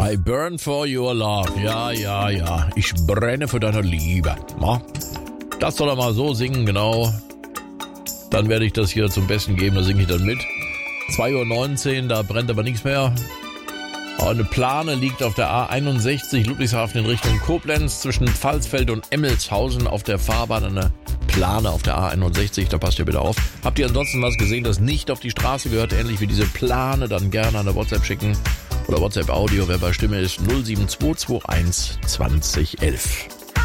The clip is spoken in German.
I burn for your love. Ja. Ich brenne für deine Liebe. Na? Das soll er mal so singen, genau. Dann werde ich das hier zum Besten geben, da singe ich dann mit. 2:19 Uhr, da brennt aber nichts mehr. Eine Plane liegt auf der A61 Ludwigshafen in Richtung Koblenz zwischen Pfalzfeld und Emmelshausen auf der Fahrbahn. Eine Plane auf der A61, da passt ihr bitte auf. Habt ihr ansonsten was gesehen, das nicht auf die Straße gehört, ähnlich wie diese Plane, dann gerne eine WhatsApp schicken oder WhatsApp Audio, wer bei Stimme ist, 07221 2011.